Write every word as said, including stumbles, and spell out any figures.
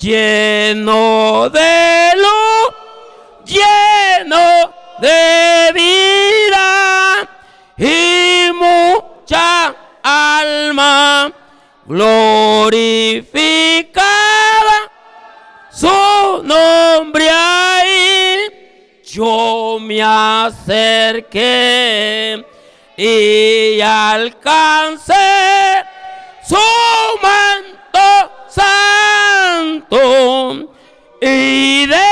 lleno de luz, lleno de vida y mucha alma glorificaba su nombre ahí. Yo me acerqué y alcancé su manto santo y de